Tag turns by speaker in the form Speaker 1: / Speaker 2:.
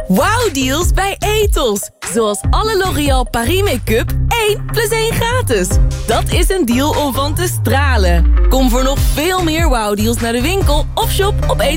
Speaker 1: Wow-deals bij Etos. Zoals alle L'Oréal Paris Make-up 1 plus 1 gratis. Dat is een deal om van te stralen. Kom voor nog veel meer wow-deals naar de winkel of shop op etos.nl.